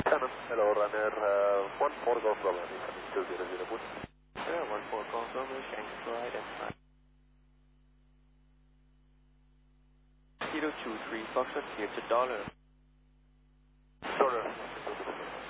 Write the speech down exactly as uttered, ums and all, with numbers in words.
Canon. Hello, runner uh, one four Golf Bravo, two zero zero foot. Yeah, one four Golf Bravo, thanks for identifying. zero two three Foxtrot, here to dollar. Dollar.